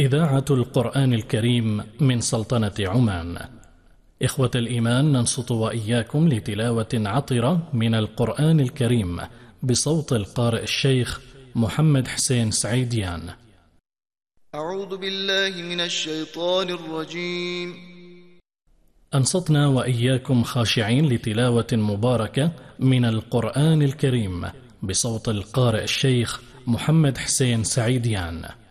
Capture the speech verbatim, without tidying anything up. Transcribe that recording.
إذاعة القرآن الكريم من سلطنة عمان. إخوة الإيمان، ننصت وإياكم لتلاوة عطرة من القرآن الكريم بصوت القارئ الشيخ محمد حسين سعيديان. أعوذ بالله من الشيطان الرجيم. أنصتنا وإياكم خاشعين لتلاوة مباركة من القرآن الكريم بصوت القارئ الشيخ محمد حسين سعيديان.